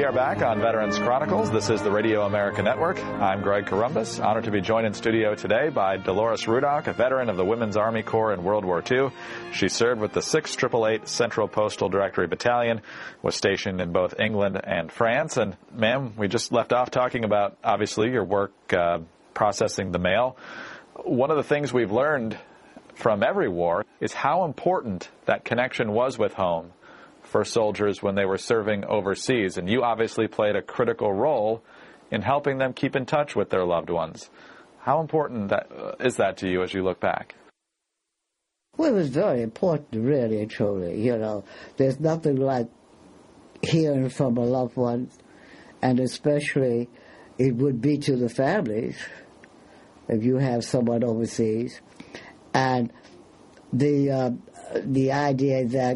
We are back on Veterans Chronicles. This is the Radio America Network. I'm Greg Corombos, honored to be joined in studio today by Dolores Rudock, a veteran of the Women's Army Corps in World War II. She served with the 6th 888 Central Postal Directory Battalion, was stationed in both England and France. And, ma'am, we just left off talking about, obviously, your work processing the mail. One of the things we've learned from every war is how important that connection was with home for soldiers when they were serving overseas. And you obviously played a critical role in helping them keep in touch with their loved ones. How important is that to you as you look back? Well, it was very important, really and truly. You know, there's nothing like hearing from a loved one, and especially it would be to the families if you have someone overseas. And the idea that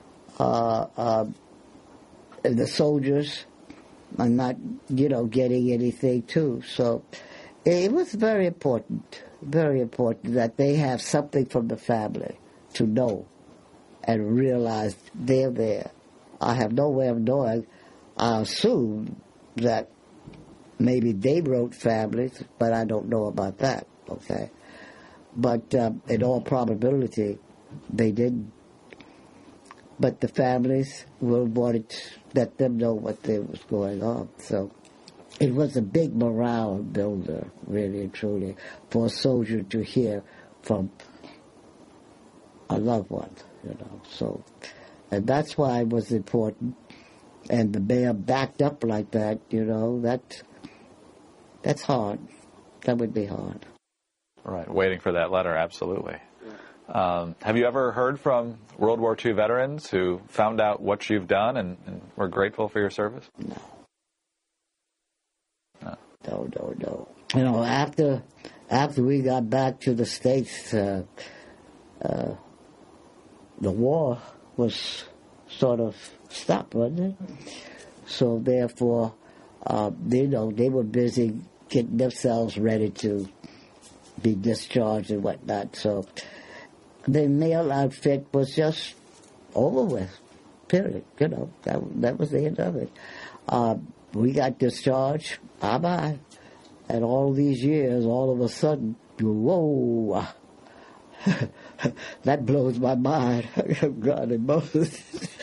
the soldiers are not, getting anything too. So it was very important that they have something from the family to know and realize they're there. I have no way of knowing. I assume that maybe they wrote families, but I don't know about that, okay? But in all probability, they didn't. But the families wanted to let them know what was going on. So it was a big morale builder, really and truly, for a soldier to hear from a loved one, So, and that's why it was important. And the mail backed up like that, that's hard. That would be hard. Right, waiting for that letter, absolutely. Have you ever heard from World War II veterans who found out what you've done and were grateful for your service? No. No. After we got back to the States, the war was sort of stopped, wasn't it? So therefore, they were busy getting themselves ready to be discharged and whatnot. So the mail outfit was just over with, period. That was the end of it. We got discharged, bye-bye. And all these years, all of a sudden, whoa, that blows my mind. God and Moses,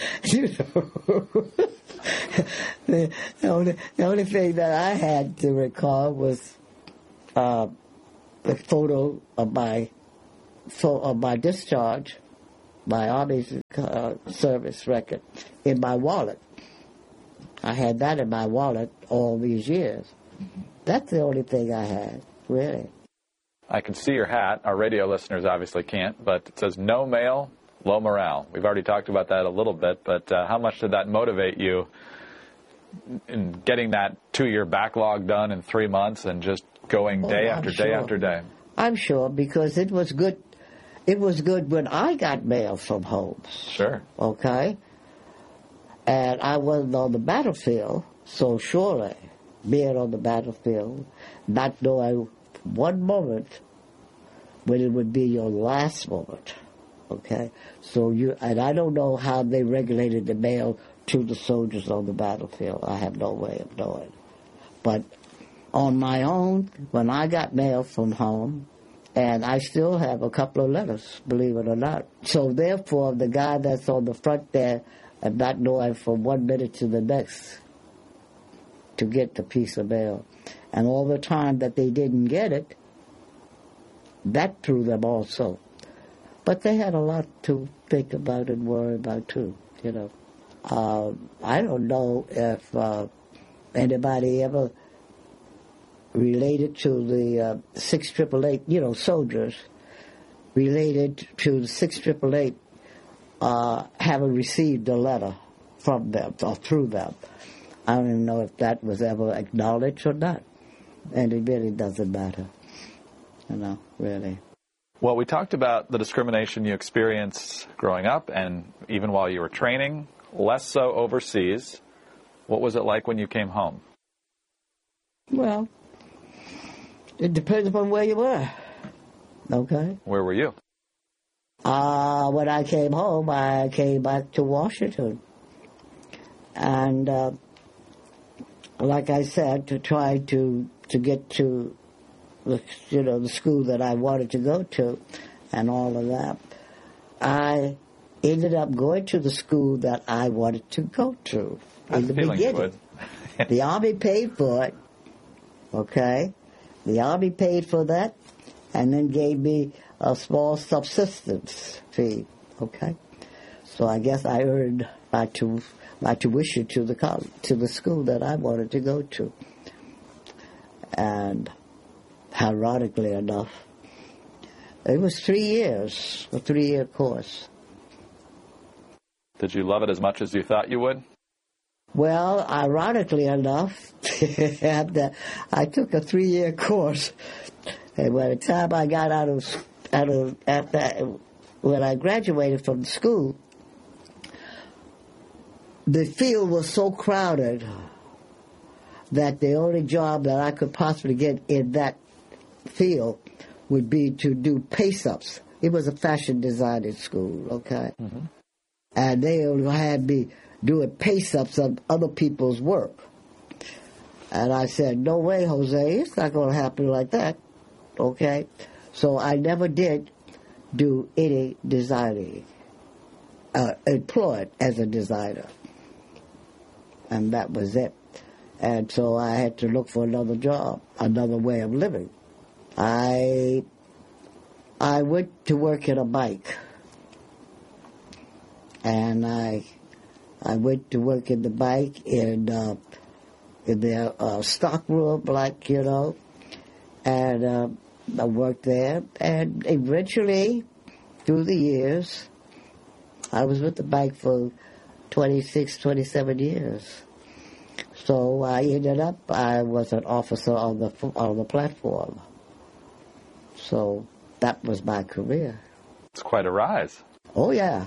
The only thing that I had to recall was the photo of my discharge, my Army service record, in my wallet. I had that in my wallet all these years. That's the only thing I had, really. I can see your hat. Our radio listeners obviously can't, but it says no mail, low morale. We've already talked about that a little bit, but how much did that motivate you in getting that 2-year backlog done in 3 months and just going day after day after day? I'm sure, because it was good. It was good when I got mail from home. Sure. Okay? And I wasn't on the battlefield, so surely being on the battlefield, not knowing one moment when it would be your last moment. Okay? So and I don't know how they regulated the mail to the soldiers on the battlefield. I have no way of knowing. But on my own, when I got mail from home, and I still have a couple of letters, believe it or not. So therefore, the guy that's on the front there, and not knowing from 1 minute to the next to get the piece of mail. And all the time that they didn't get it, that threw them also. But they had a lot to think about and worry about too, I don't know if anybody ever related to the 688, soldiers related to the 688 haven't received a letter from them or through them. I don't even know if that was ever acknowledged or not. And it really doesn't matter, really. Well, we talked about the discrimination you experienced growing up and even while you were training, less so overseas. What was it like when you came home? Well, it depends upon where you were. Okay? Where were you? When I came home, I came back to Washington. And like I said, to try to get to the school that I wanted to go to and all of that, I ended up going to the school that I wanted to go to in the beginning. The Army paid for it, okay? The Army paid for that and then gave me a small subsistence fee, okay? So I guess I earned my tuition to the school that I wanted to go to. And ironically enough, it was 3 years, a 3-year course. Did you love it as much as you thought you would? Well, ironically enough, I took a 3-year course, and by the time I got when I graduated from school, the field was so crowded that the only job that I could possibly get in that field would be to do pace-ups. It was a fashion designing school, okay? Mm-hmm. And they only had me doing pace-ups of other people's work. And I said, no way, Jose, it's not going to happen like that, okay? So I never did do any designing, employed as a designer. And that was it. And so I had to look for another job, another way of living. I went to work in a bank. And I went to work in the bank in their stock room, and I worked there. And eventually, through the years, I was with the bank for 26, 27 years. So I ended up, I was an officer on the platform. So that was my career. It's quite a rise. Oh, yeah.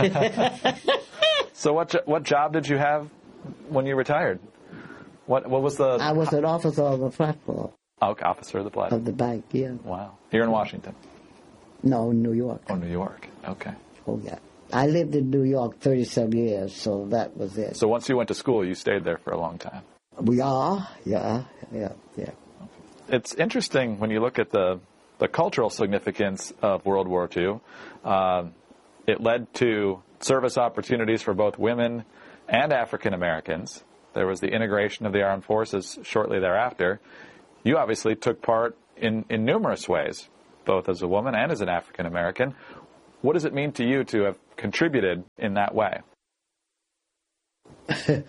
So what job did you have when you retired? What was the... I was an officer on the platform. Oh, okay, officer of the platform. Of the bank, yeah. Wow. Here in Washington? No, New York. Oh, New York. Okay. Oh, yeah. I lived in New York 30-some years, so that was it. So once you went to school, you stayed there for a long time? Yeah. It's interesting when you look at the cultural significance of World War II. It led to service opportunities for both women and African Americans. There was the integration of the armed forces shortly thereafter. You obviously took part in numerous ways, both as a woman and as an African American. What does it mean to you to have contributed in that way? I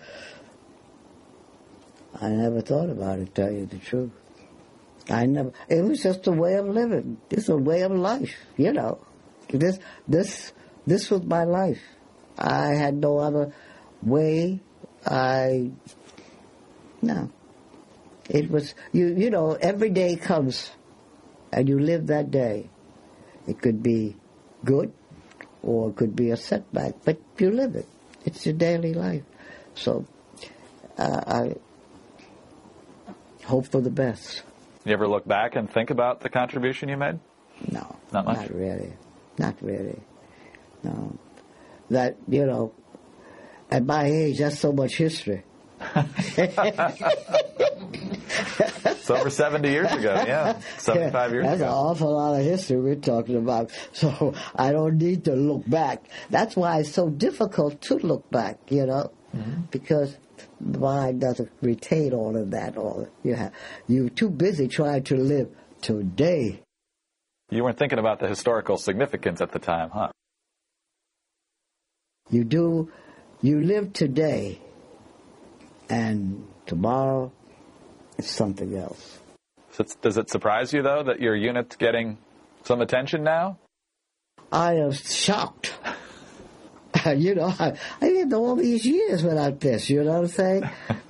never thought about it, to tell you the truth. It was just a way of living. It's a way of life, This was my life. I had no other way. No. It was, every day comes and you live that day. It could be good or it could be a setback, but you live it. It's your daily life. So I hope for the best. You ever look back and think about the contribution you made? No. Not much? Not really. No. That, at my age, that's so much history. It's over 70 years ago, yeah. 75 years ago. That's an awful lot of history we're talking about. So I don't need to look back. That's why it's so difficult to look back, mm-hmm. Because the mind doesn't retain all of that. You're too busy trying to live today. You weren't thinking about the historical significance at the time, huh? You live today, and tomorrow is something else. So does it surprise you, though, that your unit's getting some attention now? I am shocked. I lived all these years without this, you know what I'm saying?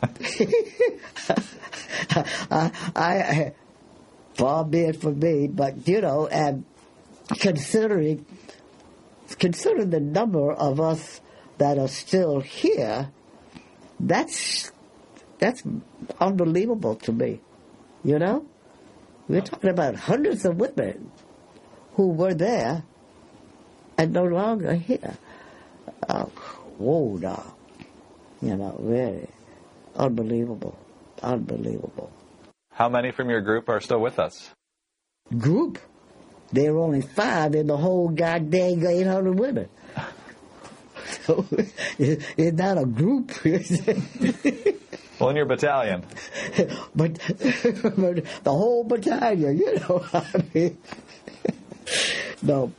Far be it from me, but, and considering the number of us that are still here, that's unbelievable to me, We're talking about hundreds of women who were there and no longer here. Whoa, now. Really unbelievable. unbelievable. How many from your group are still with us? Group? There were only 5 in the whole goddamn 800 women. So it's not a group. Well, in your battalion. but the whole battalion, you know. I mean, no.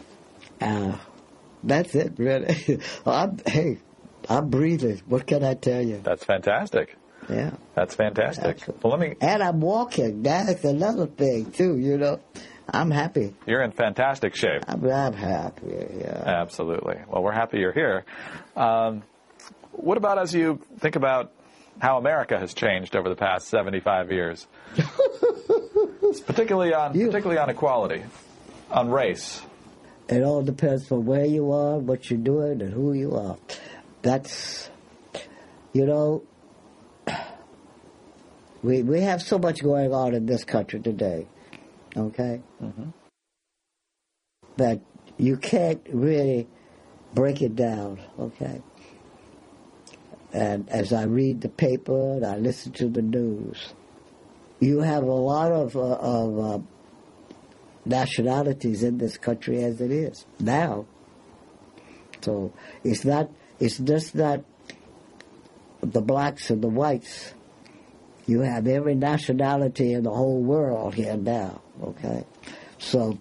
That's it, really. I'm breathing. What can I tell you? That's fantastic. Yeah. That's fantastic. Well, And I'm walking. That's another thing, too, you know. I'm happy. You're in fantastic shape. I'm happy, yeah. Absolutely. Well, we're happy you're here. What about as you think about how America has changed over the past 75 years? particularly on equality, on race. It all depends on where you are, what you're doing, and who you are. That's, you know, we have so much going on in this country today, okay? Mm-hmm. That you can't really break it down, okay? And as I read the paper and I listen to the news, you have a lot of nationalities in this country as it is now. So it's just not the blacks and the whites. You have every nationality in the whole world here now, okay? So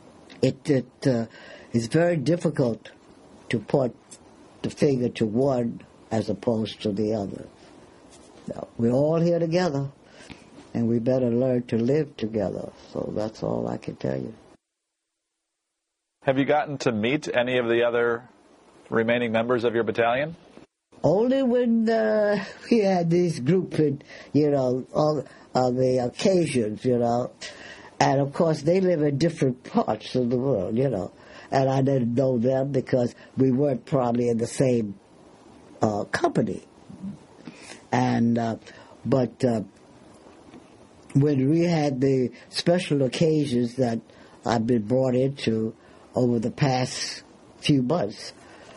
it's very difficult to put the finger to one as opposed to the other. Now, we're all here together, and we better learn to live together. So that's all I can tell you. Have you gotten to meet any of the other remaining members of your battalion? Only when we had this group, and, you know, all the occasions, you know. And, of course, they live in different parts of the world, you know. And I didn't know them because we weren't probably in the same company. And but when we had the special occasions that I've been brought into over the past few months,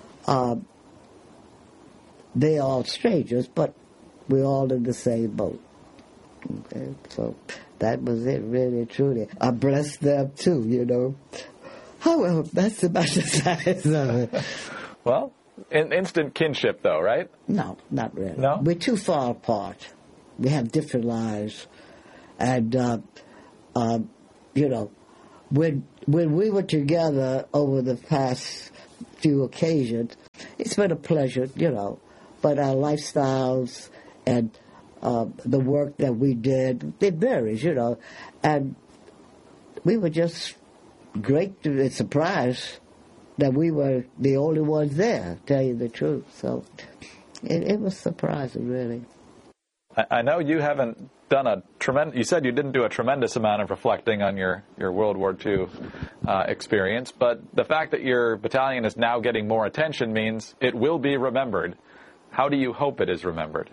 they're all strangers, but we're all in the same boat. Okay, so that was it, really, truly. I blessed them too, you know. However, that's about the size of it. Well, instant kinship, though, right? No, not really. No? We're too far apart. We have different lives. And, you know, when we were together over the past few occasions, it's been a pleasure, you know. But our lifestyles and the work that we did, it varies, you know. And we were just great and surprised that we were the only ones there, tell you the truth. So it was surprising, really. I know you haven't done a tremendous... You said you didn't do a tremendous amount of reflecting on your World War II experience, but the fact that your battalion is now getting more attention means it will be remembered. How do you hope it is remembered?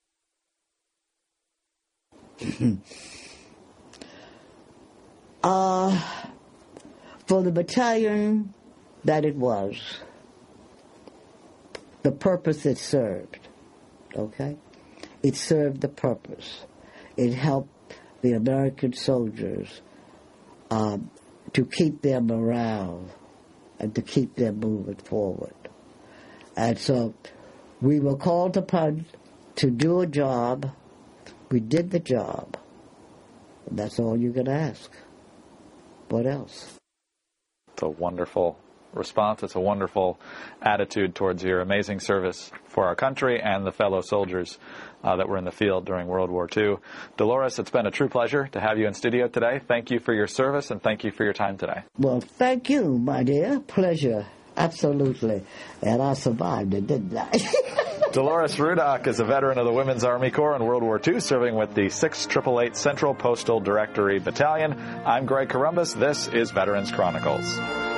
For the battalion that it was, the purpose it served, okay? It served the purpose. It helped the American soldiers to keep them around and to keep them moving forward. And so we were called upon to do a job. We did the job. And that's all you can ask. What else? It's a wonderful response. It's a wonderful attitude towards your amazing service for our country and the fellow soldiers that were in the field during World War II. Dolores, it's been a true pleasure to have you in studio today. Thank you for your service and thank you for your time today. Well, thank you, my dear. Pleasure. Absolutely. And I survived it, didn't I? Dolores Rudock is a veteran of the Women's Army Corps in World War II, serving with the 6888 Central Postal Directory Battalion. I'm Greg Corombos. This is Veterans Chronicles.